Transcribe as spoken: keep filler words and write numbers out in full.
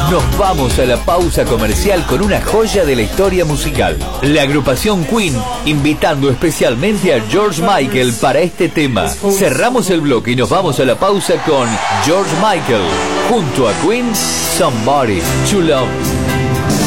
Nos vamos a la pausa comercial con una joya de la historia musical. La agrupación Queen, invitando especialmente a George Michael para este tema. Cerramos el bloque y nos vamos a la pausa con George Michael, junto a Queen, Somebody to Love.